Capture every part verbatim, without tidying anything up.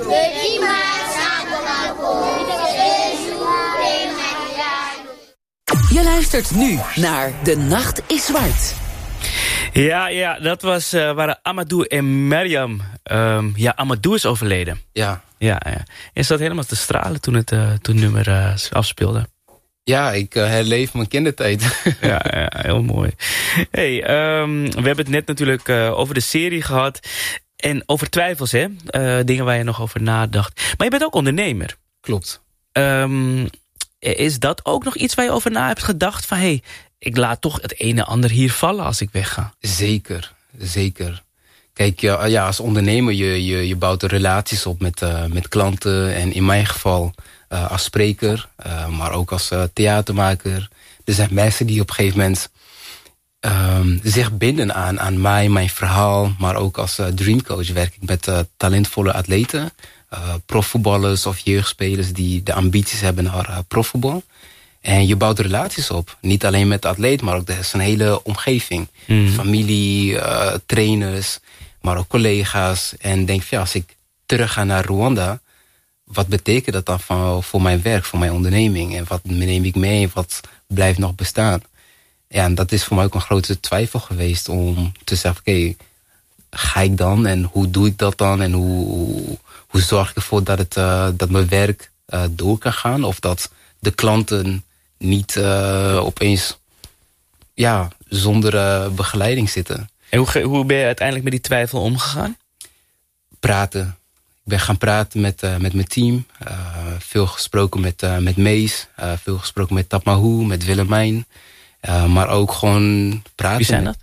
Je luistert nu naar De Nacht is Zwart. Ja, ja, dat was, uh, waren Amadou en Mariam. Um, ja, Amadou is overleden. Ja. Ja, ja. Je zat helemaal te stralen toen het, uh, toen het nummer uh, afspeelde. Ja, ik uh, herleef mijn kindertijd. ja, ja, heel mooi. Hey, um, we hebben het net natuurlijk uh, over de serie gehad. En over twijfels, hè? Uh, dingen waar je nog over nadacht. Maar je bent ook ondernemer. Klopt. Um, is dat ook nog iets waar je over na hebt gedacht? Van, hé, hey, ik laat toch het een en ander hier vallen als ik wegga. Zeker, zeker. Kijk, ja, ja, als ondernemer, je, je, je bouwt relaties op met, uh, met klanten. En in mijn geval uh, als spreker, uh, maar ook als uh, theatermaker. Er zijn mensen die op een gegeven moment um, zich binden aan, aan mij, mijn verhaal. Maar ook als uh, dreamcoach werk ik met uh, talentvolle atleten. Uh, profvoetballers of jeugdspelers die de ambities hebben naar uh, profvoetbal. En je bouwt relaties op. Niet alleen met de atleet, maar ook de zijn hele omgeving. Mm. Familie, uh, trainers, maar ook collega's. En denk van ja, als ik terug ga naar Rwanda, wat betekent dat dan van, voor mijn werk, voor mijn onderneming? En wat neem ik mee? Wat blijft nog bestaan? Ja, en dat is voor mij ook een grote twijfel geweest om te zeggen, oké, okay, ga ik dan? En hoe doe ik dat dan? En hoe, hoe zorg ik ervoor dat, het, uh, dat mijn werk uh, door kan gaan? Of dat de klanten niet uh, opeens ja, zonder uh, begeleiding zitten. En hoe, hoe ben je uiteindelijk met die twijfel omgegaan? Praten. Ik ben gaan praten met, uh, met mijn team. Uh, veel gesproken met, uh, met Mees. Uh, veel gesproken met Tapmahou, met Willemijn. Uh, maar ook gewoon praten. Wie zijn dat?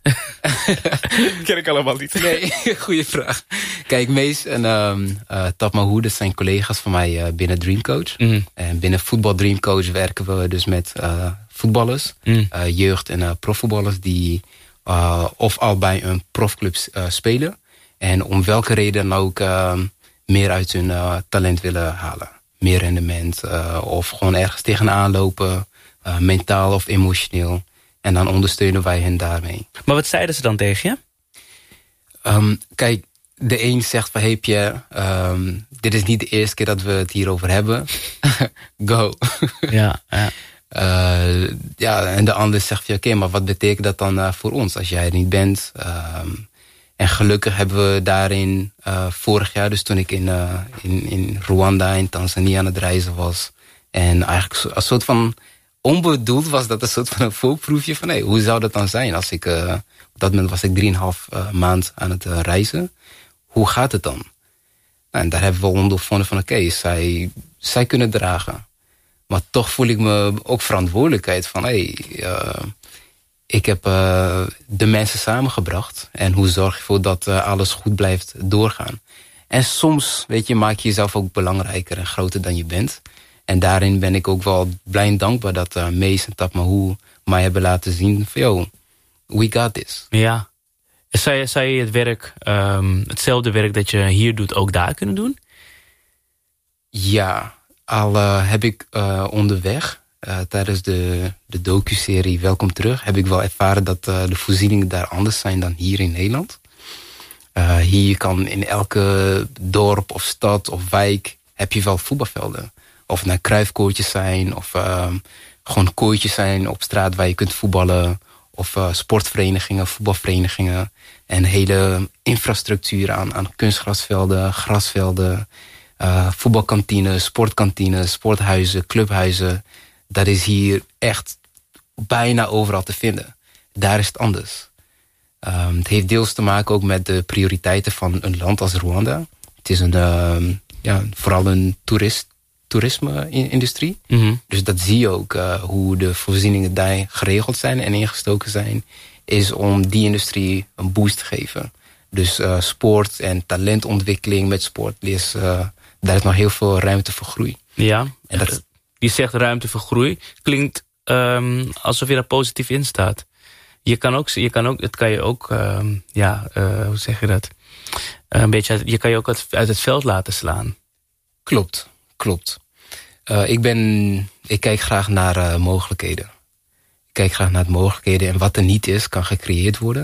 Ken ik allemaal niet. Nee, goede vraag. Kijk, Mees en um, uh, Tapmahou, dat zijn collega's van mij uh, binnen Dreamcoach. Mm. En binnen Voetbal Dreamcoach werken we dus met uh, voetballers. Mm. Uh, jeugd- en uh, profvoetballers die uh, of al bij een profclub uh, spelen. En om welke reden dan ook uh, meer uit hun uh, talent willen halen. Meer rendement uh, of gewoon ergens tegenaan lopen. Uh, mentaal of emotioneel. En dan ondersteunen wij hen daarmee. Maar wat zeiden ze dan tegen je? Um, kijk, de een zegt van, hey Pierre, um, dit is niet de eerste keer dat we het hierover hebben. Go. ja, ja. Uh, ja, en de ander zegt van, oké, okay, maar wat betekent dat dan uh, voor ons als jij er niet bent? Um, en gelukkig hebben we daarin uh, vorig jaar, dus toen ik in, uh, in, in Rwanda en Tanzania aan het reizen was. En eigenlijk een soort van onbedoeld was dat een soort van een voorproefje van, hey, hoe zou dat dan zijn als ik, uh, op dat moment was ik drieënhalf uh, maand aan het uh, reizen. Hoe gaat het dan? Nou, en daar hebben we ondervonden van, oké, okay, zij, zij kunnen dragen. Maar toch voel ik me ook verantwoordelijkheid van, hé, hey, uh, ik heb uh, de mensen samengebracht. En hoe zorg je ervoor dat uh, alles goed blijft doorgaan? En soms, weet je, maak je jezelf ook belangrijker en groter dan je bent. En daarin ben ik ook wel blij en dankbaar dat uh, Mees en Tapmahou mij hebben laten zien van, yo, we got this. Ja. Zou je, zou je het werk, um, hetzelfde werk dat je hier doet, ook daar kunnen doen? Ja, al uh, heb ik uh, onderweg, uh, tijdens de, de docu-serie Welkom Terug, heb ik wel ervaren dat uh, de voorzieningen daar anders zijn dan hier in Nederland. Uh, hier kan in elke dorp of stad of wijk heb je wel voetbalvelden. Of naar kruifkoortjes zijn, of uh, gewoon kooitjes zijn op straat waar je kunt voetballen. Of uh, sportverenigingen, voetbalverenigingen. En hele infrastructuur aan, aan kunstgrasvelden, grasvelden. Uh, voetbalkantines, sportkantines, sporthuizen, clubhuizen. Dat is hier echt bijna overal te vinden. Daar is het anders. Um, het heeft deels te maken ook met de prioriteiten van een land als Rwanda. Het is een, uh, ja, vooral een toerist. toerisme-industrie. Mm-hmm. Dus dat zie je ook, uh, hoe de voorzieningen daar geregeld zijn en ingestoken zijn, is om die industrie een boost te geven. Dus uh, sport en talentontwikkeling met sport, is, uh, daar is nog heel veel ruimte voor groei. Ja, en dat, je zegt ruimte voor groei. Klinkt um, alsof je daar positief in staat. Je kan ook, je kan ook, het kan je ook, um, ja, uh, hoe zeg je dat? Uh, een beetje, je kan je ook uit, uit het veld laten slaan. Klopt. Klopt. Uh, ik, ben, ik kijk graag naar uh, mogelijkheden. Ik kijk graag naar de mogelijkheden. En wat er niet is, kan gecreëerd worden.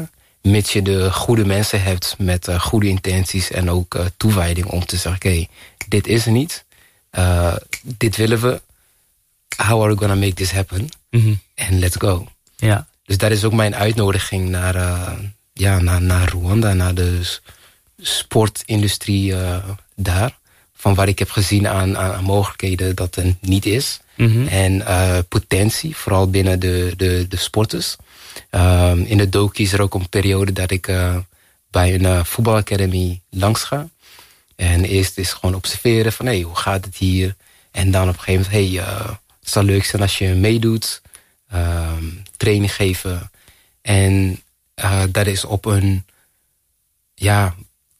Mits je de goede mensen hebt met uh, goede intenties en ook uh, toewijding om te zeggen, oké, okay, dit is er niet. Uh, dit willen we. How are we gonna make this happen? Mm-hmm. En let's go. Ja. Dus dat is ook mijn uitnodiging naar, uh, ja, naar, naar Rwanda, naar de sportindustrie uh, daar. Van waar ik heb gezien aan, aan mogelijkheden dat er niet is. Mm-hmm. En uh, potentie, vooral binnen de, de, de sporters. Um, in de docu is er ook een periode dat ik uh, bij een uh, voetbalacademie langs ga. En eerst is gewoon observeren van, hé, hey, hoe gaat het hier? En dan op een gegeven moment, hé, hey, uh, het zou leuk zijn als je meedoet. Um, training geven. En uh, dat is op een, ja...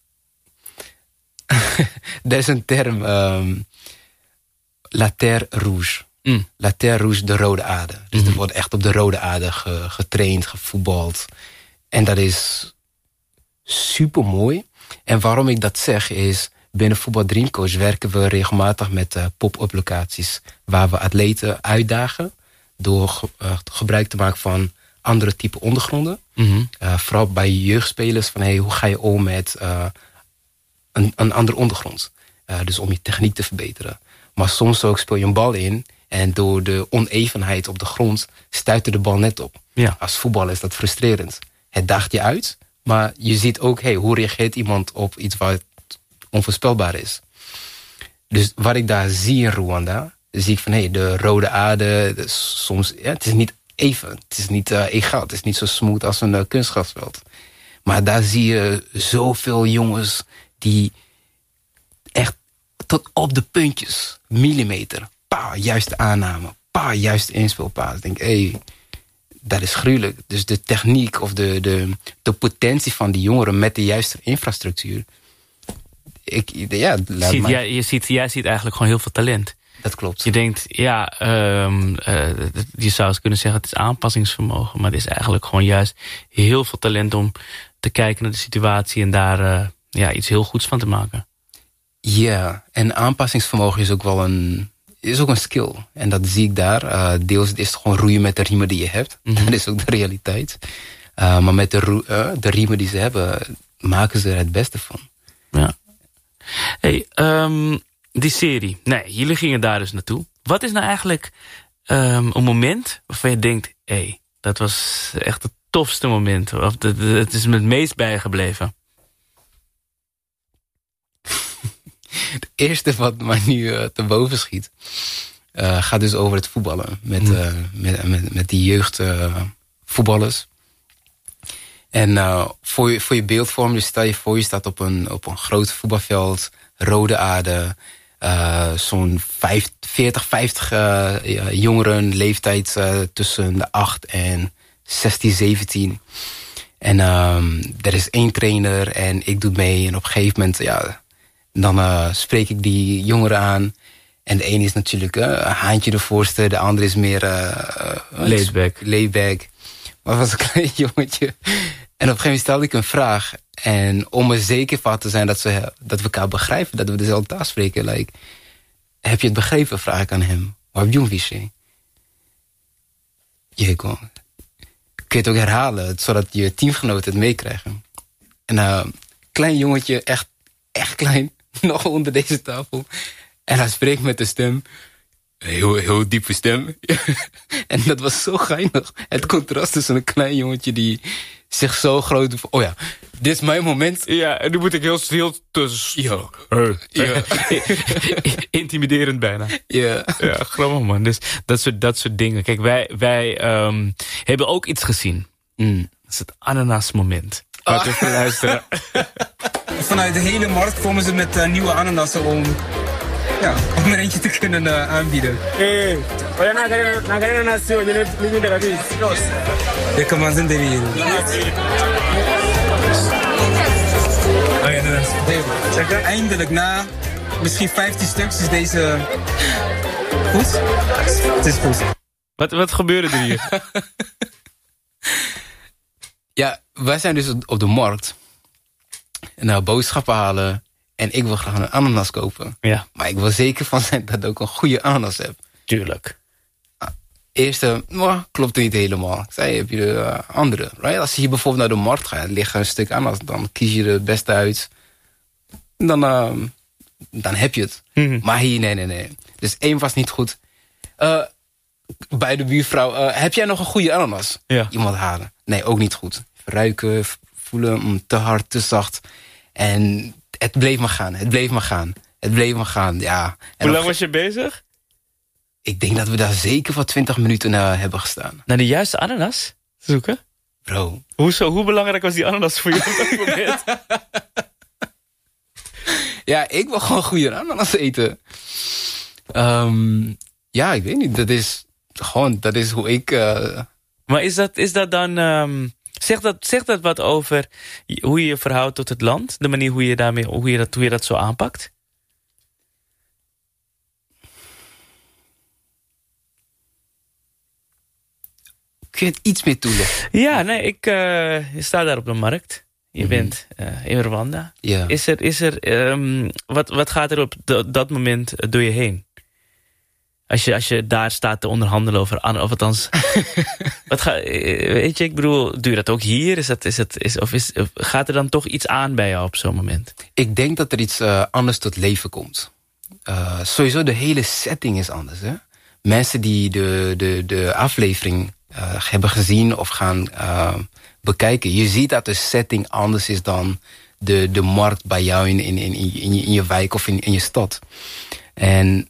dat is een term, um, la terre rouge. Mm. La terre rouge, de rode aarde. Dus Mm-hmm. er wordt echt op de rode aarde ge, getraind, gevoetbald. En dat is super mooi. En waarom ik dat zeg is, binnen Voetbal Dreamcoach werken we regelmatig met uh, pop-up locaties. Waar we atleten uitdagen door ge, uh, gebruik te maken van andere type ondergronden. Mm-hmm. Uh, vooral bij jeugdspelers van, hey, hoe ga je om met uh, een, een andere ondergrond. Uh, dus om je techniek te verbeteren. Maar soms ook speel je een bal in en door de onevenheid op de grond stuit de bal net op. Ja. Als voetballer is dat frustrerend. Het daagt je uit, maar je ziet ook, hey, hoe reageert iemand op iets wat onvoorspelbaar is. Dus wat ik daar zie in Rwanda, zie ik van, hey, de rode aarde, de, soms, ja, het is niet even, het is niet uh, egaal, het is niet zo smooth als een uh, kunstgrasveld. Maar daar zie je zoveel jongens die echt tot op de puntjes, millimeter, pa, juiste aanname, pa, juiste inspeelpaas. Ik denk, hé, hey, dat is gruwelijk. Dus de techniek of de, de, de potentie van die jongeren met de juiste infrastructuur. Ik, ja, laat Ziet, mij... jij, je ziet, jij ziet eigenlijk gewoon heel veel talent. Dat klopt. Je denkt, ja, um, uh, je zou eens kunnen zeggen, het is aanpassingsvermogen. Maar het is eigenlijk gewoon juist heel veel talent om te kijken naar de situatie en daar uh, ja, iets heel goeds van te maken. Ja, en aanpassingsvermogen is ook wel een, is ook een skill. En dat zie ik daar. Uh, deels is het gewoon roeien met de riemen die je hebt. Mm-hmm. Dat is ook de realiteit. Uh, maar met de, roe- uh, de riemen die ze hebben, maken ze er het beste van. Ja. Hey, um, die serie. Nee, jullie gingen daar dus naartoe. Wat is nou eigenlijk um, een moment waarvan je denkt, hé, hey, dat was echt het tofste moment. Of de, de, het is me het meest bijgebleven. Het eerste wat mij nu uh, te boven schiet, uh, gaat dus over het voetballen. Met, uh, met, met, met die jeugd uh, voetballers. En uh, voor, je, voor je beeldvorming, dus stel je voor, je staat op een, op een groot voetbalveld, rode aarde, uh, zo'n veertig, vijftig uh, jongeren, leeftijd uh, tussen de acht en zestien, zeventien. En um, er is één trainer en ik doe mee. En op een gegeven moment, ja, dan uh, spreek ik die jongeren aan. En de ene is natuurlijk uh, een haantje de voorste, de andere is meer uh, laidback. laidback. Maar was een klein jongetje. En op een gegeven moment stelde ik een vraag. En om er zeker van te zijn dat, ze, dat we elkaar begrijpen, dat we dezelfde taal spreken. Like, heb je het begrepen, vraag ik aan hem. Wat jong visje? Je kon. Kun je het ook herhalen, zodat je teamgenoten het meekrijgen. En een uh, klein jongetje, echt, echt klein, nog onder deze tafel. En hij spreekt met de stem. Heel, heel diepe stem. En dat was zo geinig. Het contrast tussen een klein jongetje die zich zo groot doet. Oh ja, dit is mijn moment. Ja, en nu moet ik heel stil tussen. Ja. Hey. Ja. Intimiderend bijna. Ja. Ja, grappig man. Dus dat soort, dat soort dingen. Kijk, wij, wij um, hebben ook iets gezien. Mm. Dat is het ananasmoment. Laten we even luisteren. Vanuit de hele markt komen ze met uh, nieuwe ananassen om, ja, om er eentje te kunnen uh, aanbieden. Eh, oya nagarena nasio nyene niginde kabisa. Je kan maar zin erin. Oh ja, dat is. Eindelijk na misschien vijftien stuks is deze goed. Het is goed. Wat, wat gebeurde er hier? Ja, wij zijn dus op de markt. En nou, boodschappen halen. En ik wil graag een ananas kopen. Ja. Maar ik wil zeker van zijn dat ik ook een goede ananas heb. Tuurlijk. eerste, nou, klopt niet helemaal. Ik zei, heb je de uh, andere? Right? Als je hier bijvoorbeeld naar de markt gaat, ligt er een stuk anders. Dan kies je het beste uit. Dan, uh, dan heb je het. Mm-hmm. Maar hier, nee, nee, nee. Dus één was niet goed. Uh, bij de buurvrouw, uh, heb jij nog een goede ananas? Ja. Iemand halen. Nee, ook niet goed. Ruiken, voelen, mm, te hard, te zacht. En het bleef maar gaan, het bleef maar gaan. Het bleef maar gaan, ja. En hoe lang was je bezig? Ik denk dat we daar zeker voor twintig minuten naar hebben gestaan. Naar de juiste ananas zoeken? Bro. Hoezo? Hoe belangrijk was die ananas voor je op dat moment? Ja, ik wil gewoon goede ananas eten. Um, ja, ik weet niet. Dat is gewoon, dat is hoe ik... Uh... Maar is dat, is dat dan... Um, zegt, dat, zegt dat wat over hoe je je verhoudt tot het land? De manier hoe je, daarmee, hoe je, dat, hoe je dat zo aanpakt? Kun je het iets meer toelichten? Ja, nee, ik uh, sta daar op de markt. Je mm-hmm. bent uh, in Rwanda. Yeah. Is er, is er, um, wat, wat gaat er op d- dat moment door je heen? Als je, als je daar staat te onderhandelen over... Of althans, wat ga, weet je, ik bedoel, doe je dat ook hier? Is dat, is het, is, of, is, of gaat er dan toch iets aan bij jou op zo'n moment? Ik denk dat er iets uh, anders tot leven komt. Uh, sowieso de hele setting is anders. Hè? Mensen die de, de, de aflevering uh, hebben gezien of gaan uh, bekijken... je ziet dat de setting anders is dan de, de markt bij jou in, in, in, in, je, in je wijk of in, in je stad. En...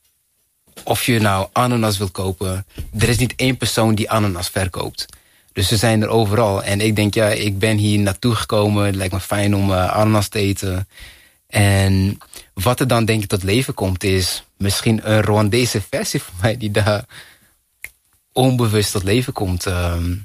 of je nou ananas wil kopen... er is niet één persoon die ananas verkoopt. Dus ze zijn er overal. En ik denk, ja, ik ben hier naartoe gekomen. Het lijkt me fijn om uh, ananas te eten. En wat er dan denk ik tot leven komt... is misschien een Rwandese versie van mij... die daar onbewust tot leven komt. Um,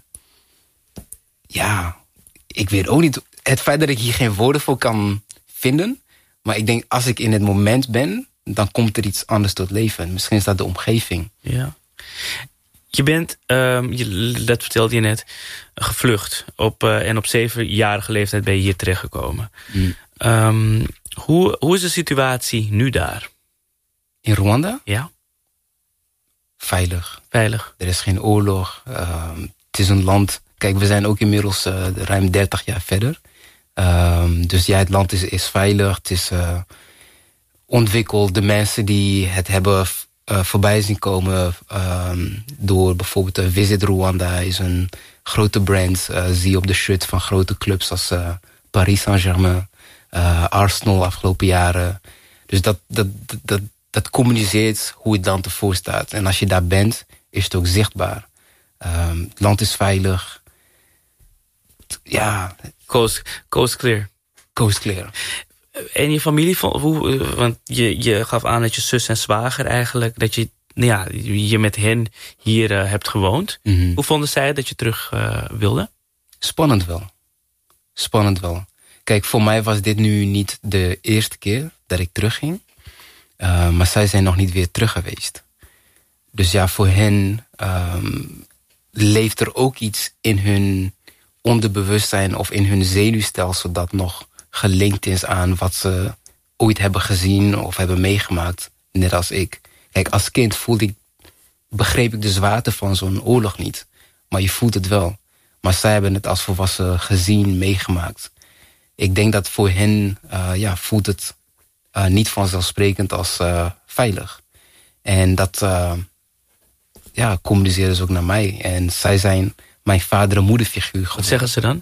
ja, ik weet ook niet... het feit dat ik hier geen woorden voor kan vinden... maar ik denk, als ik in het moment ben... dan komt er iets anders tot leven. Misschien is dat de omgeving. Ja. Je bent, um, je, dat vertelde je net, gevlucht. Op, uh, en op zevenjarige leeftijd ben je hier terechtgekomen. Mm. Um, hoe, hoe is de situatie nu daar? In Rwanda? Ja. Veilig. Veilig. Er is geen oorlog. Um, het is een land... Kijk, we zijn ook inmiddels uh, ruim dertig jaar verder. Um, dus ja, het land is, is veilig. Het is... Uh, ontwikkeld. De mensen die het hebben uh, voorbij zien komen... Um, door bijvoorbeeld uh, Visit Rwanda is een grote brand. Uh, zie je op de shirt van grote clubs als uh, Paris Saint-Germain... Uh, Arsenal afgelopen jaren. Dus dat, dat, dat, dat communiceert hoe het land ervoor staat. En als je daar bent, is het ook zichtbaar. Um, het land is veilig. Ja. Coast, coast clear. Coast clear. En je familie, hoe, want je, je gaf aan dat je zus en zwager eigenlijk... dat je, ja, je met hen hier uh, hebt gewoond. Mm-hmm. Hoe vonden zij dat je terug uh, wilde? Spannend wel. Spannend wel. Kijk, voor mij was dit nu niet de eerste keer dat ik terugging. Uh, maar zij zijn nog niet weer terug geweest. Dus ja, voor hen um, leeft er ook iets in hun onderbewustzijn... of in hun zenuwstelsel dat nog... gelinkt is aan wat ze ooit hebben gezien of hebben meegemaakt, net als ik. Kijk, als kind voelde ik, begreep ik de zwaarte van zo'n oorlog niet. Maar je voelt het wel. Maar zij hebben het als volwassen gezien, meegemaakt. Ik denk dat voor hen uh, ja, voelt het uh, niet vanzelfsprekend als uh, veilig. En dat uh, ja, communiceren ze ook naar mij. En zij zijn mijn vader- en moederfiguur geworden. Wat zeggen ze dan?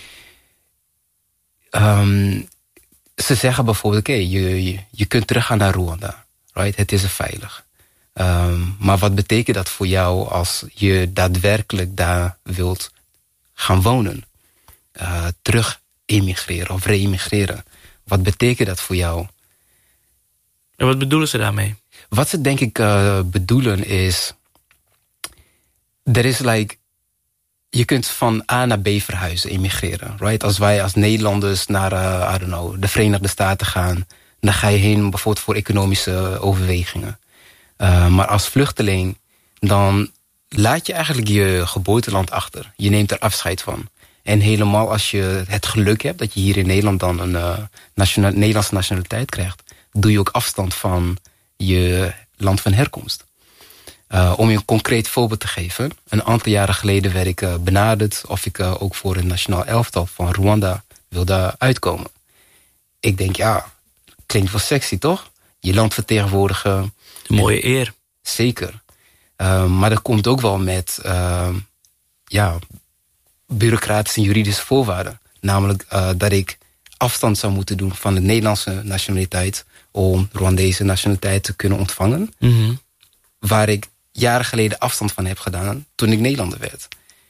Um, ze zeggen bijvoorbeeld, oké, okay, je, je, je kunt teruggaan naar Rwanda. Right? Het is er veilig. Um, maar wat betekent dat voor jou als je daadwerkelijk daar wilt gaan wonen? Uh, terug emigreren of re-emigreren. Wat betekent dat voor jou? En wat bedoelen ze daarmee? Wat ze denk ik uh, bedoelen is... er is like... je kunt van A naar B verhuizen, emigreren. Right? Als wij als Nederlanders naar uh, I don't know, de Verenigde Staten gaan... dan ga je heen bijvoorbeeld voor economische overwegingen. Uh, maar als vluchteling, dan laat je eigenlijk je geboorteland achter. Je neemt er afscheid van. En helemaal als je het geluk hebt dat je hier in Nederland dan een uh, nationaal, Nederlandse nationaliteit krijgt... doe je ook afstand van je land van herkomst. Uh, om je een concreet voorbeeld te geven. Een aantal jaren geleden werd ik uh, benaderd of ik uh, ook voor het nationaal elftal van Rwanda wilde uitkomen. Ik denk, ja, klinkt wel sexy, toch? Je land vertegenwoordigen. Een mooie eer. Zeker. Uh, maar dat komt ook wel met uh, ja, bureaucratische en juridische voorwaarden. Namelijk uh, dat ik afstand zou moeten doen van de Nederlandse nationaliteit om Rwandese nationaliteit te kunnen ontvangen. Mm-hmm. Waar ik jaren geleden afstand van heb gedaan toen ik Nederlander werd.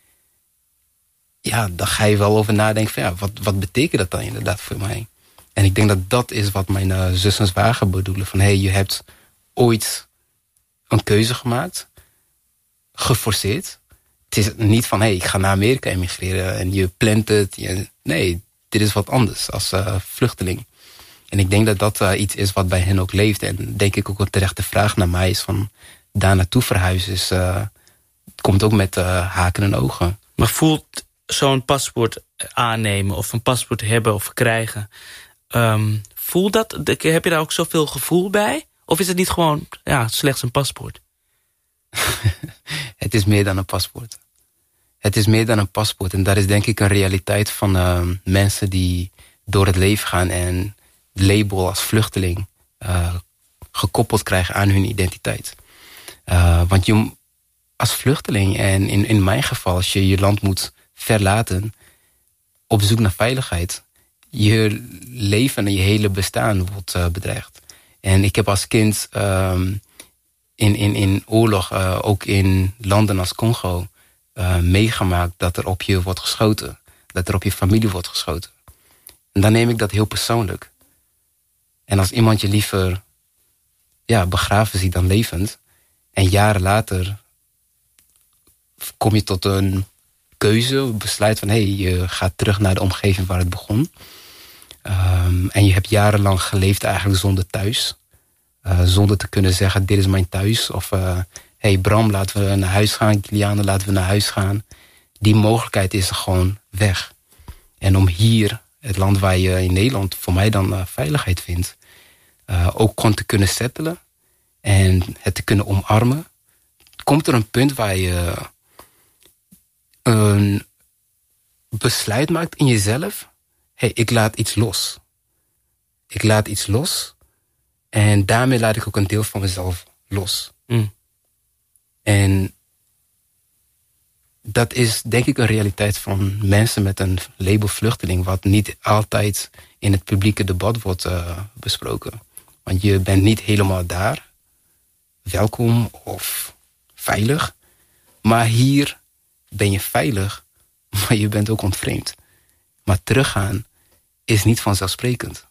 Ja, dan ga je wel over nadenken van ja, wat, wat betekent dat dan inderdaad voor mij? En ik denk dat dat is wat mijn uh, zus en zwager bedoelen. Van hé, hey, je hebt ooit een keuze gemaakt, geforceerd. Het is niet van hé, hey, ik ga naar Amerika emigreren en je plant het. Je, nee, dit is wat anders als uh, vluchteling. En ik denk dat dat uh, iets is wat bij hen ook leeft. En denk ik ook een terechte vraag naar mij is van daar naartoe verhuizen is, uh, komt ook met uh, haken en ogen. Maar voelt zo'n paspoort aannemen of een paspoort hebben of krijgen, um, voelt dat, heb je daar ook zoveel gevoel bij? Of is het niet gewoon ja, slechts een paspoort? Het is meer dan een paspoort. Het is meer dan een paspoort. En dat is denk ik een realiteit van uh, mensen die door het leven gaan en het label als vluchteling uh, gekoppeld krijgen aan hun identiteit. Uh, want je, als vluchteling, en in, in mijn geval, als je je land moet verlaten op zoek naar veiligheid, je leven en je hele bestaan wordt uh, bedreigd. En ik heb als kind um, in, in, in oorlog, uh, ook in landen als Congo, uh, meegemaakt dat er op je wordt geschoten. Dat er op je familie wordt geschoten. En dan neem ik dat heel persoonlijk. En als iemand je liever ja, begraven ziet dan levend, en jaren later kom je tot een keuze, besluit van hé, hey, je gaat terug naar de omgeving waar het begon. Um, en je hebt jarenlang geleefd eigenlijk zonder thuis. Uh, zonder te kunnen zeggen, dit is mijn thuis. Of hé uh, hey Bram, laten we naar huis gaan. Kiliane, laten we naar huis gaan. Die mogelijkheid is er gewoon weg. En om hier, het land waar je in Nederland voor mij dan uh, veiligheid vindt, uh, ook gewoon te kunnen settelen en het te kunnen omarmen, komt er een punt waar je een besluit maakt in jezelf. Hé, hey, ik laat iets los. Ik laat iets los. En daarmee laat ik ook een deel van mezelf los. Mm. En dat is denk ik een realiteit van mensen met een label vluchteling, wat niet altijd in het publieke debat wordt uh, besproken. Want je bent niet helemaal daar, welkom of veilig. Maar hier ben je veilig, maar je bent ook ontvreemd. Maar teruggaan is niet vanzelfsprekend.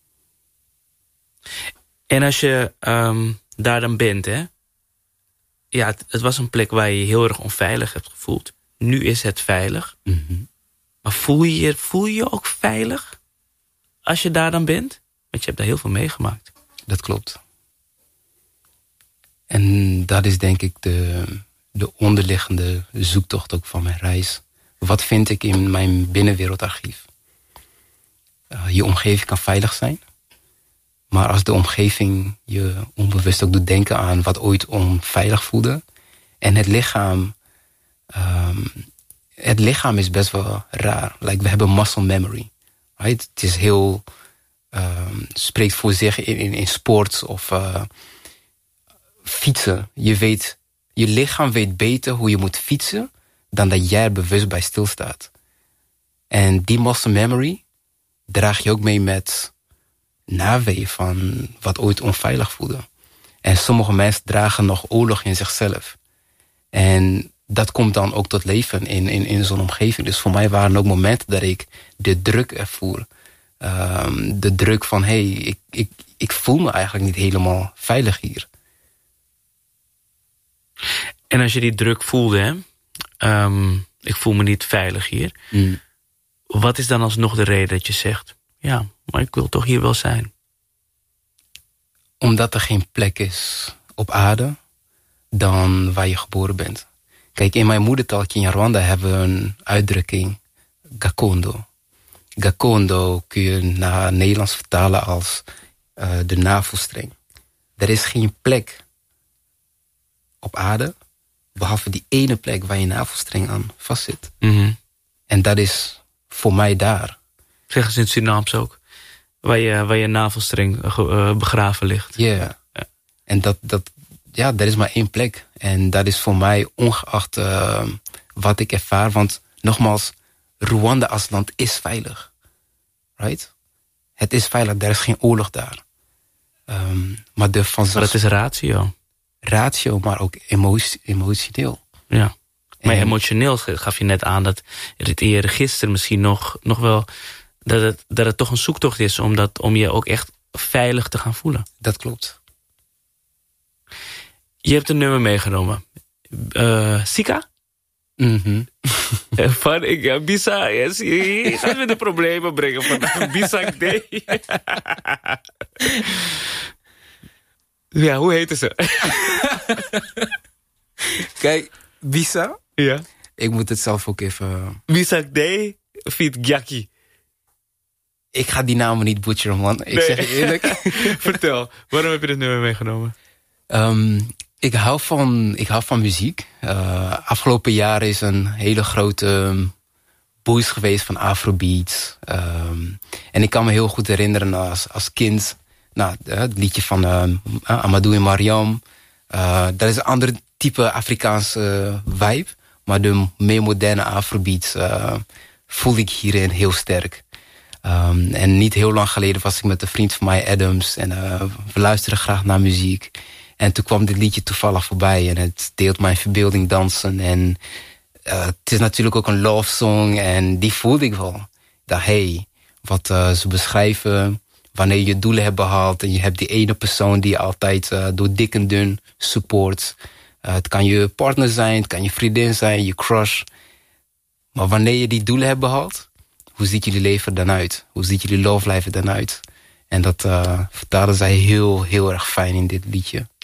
En als je um, daar dan bent, hè? Ja, het, het was een plek waar je je heel erg onveilig hebt gevoeld. Nu is het veilig. Mm-hmm. Maar voel je, je voel je je ook veilig als je daar dan bent? Want je hebt daar heel veel meegemaakt. Dat klopt. En dat is denk ik de, de onderliggende zoektocht ook van mijn reis. Wat vind ik in mijn binnenwereldarchief? Uh, je omgeving kan veilig zijn. Maar als de omgeving je onbewust ook doet denken aan wat ooit onveilig voelde. En het lichaam, um, het lichaam is best wel raar. Like, we hebben muscle memory. Right? Het is heel, um, spreekt voor zich in, in, in sport of uh, fietsen. Je weet, je lichaam weet beter hoe je moet fietsen dan dat jij er bewust bij stilstaat. En die muscle memory draag je ook mee met naweeën van wat ooit onveilig voelde. En sommige mensen dragen nog oorlog in zichzelf. En dat komt dan ook tot leven in, in, in zo'n omgeving. Dus voor mij waren er ook momenten dat ik de druk ervoer. Um, de druk van, hé, hey, ik, ik, ik voel me eigenlijk niet helemaal veilig hier. En als je die druk voelde, hè? Um, ik voel me niet veilig hier. Mm. Wat is dan alsnog de reden dat je zegt, ja, maar ik wil toch hier wel zijn? Omdat er geen plek is op aarde dan waar je geboren bent. Kijk, in mijn moedertaal in Rwanda hebben we een uitdrukking, gakondo. Gakondo kun je naar Nederlands vertalen als uh, de navelstreng. Er is geen plek op aarde. Behalve die ene plek waar je navelstreng aan vastzit. Mm-hmm. En dat is voor mij daar. Zeggen ze in het Surinaams ook. Waar je, waar je navelstreng uh, begraven ligt. Yeah. Ja. En dat, dat, ja, dat is maar één plek. En dat is voor mij ongeacht uh, wat ik ervaar. Want nogmaals, Rwanda als land is veilig. Right? Het is veilig, er is geen oorlog daar. Um, maar de vanzelf... Maar dat is ratio. Ratio, maar ook emotie, emotioneel. Ja. Maar en... emotioneel gaf je net aan dat het in je register misschien nog, nog wel... Dat het, dat het toch een zoektocht is om, dat, om je ook echt veilig te gaan voelen. Dat klopt. Je hebt een nummer meegenomen. Uh, Sika? Mm-hmm. Van ik, uh, Bisa, yes, je gaat weer de problemen brengen vandaag. Bisa D. Ja, hoe heette ze? Kijk, Bisa. Ja. Ik moet het zelf ook even... Bisa D, feat Gyaki. Ik ga die namen niet butcheren, man. Ik nee. zeg je eerlijk. Vertel, waarom heb je dit nummer meegenomen? Um, ik, hou van, ik hou van muziek. Uh, afgelopen jaren is een hele grote um, boost geweest van Afrobeats. Um, en ik kan me heel goed herinneren als, als kind... Nou, het liedje van uh, Amadou en Mariam. Uh, dat is een ander type Afrikaanse uh, vibe. Maar de meer moderne Afrobeats uh, voel ik hierin heel sterk. Um, en niet heel lang geleden was ik met een vriend van mij, Adams. En uh, we luisterden graag naar muziek. En toen kwam dit liedje toevallig voorbij. En het deelt mijn verbeelding dansen. En uh, het is natuurlijk ook een love song. En die voelde ik wel. Ik dacht, hey, wat uh, ze beschrijven... Wanneer je doelen hebt behaald en je hebt die ene persoon die je altijd uh, door dik en dun support. Uh, het kan je partner zijn, het kan je vriendin zijn, je crush. Maar wanneer je die doelen hebt behaald, hoe ziet jullie leven dan uit? Hoe ziet jullie love life er dan uit? En dat uh, vertaalden zij heel, heel erg fijn in dit liedje.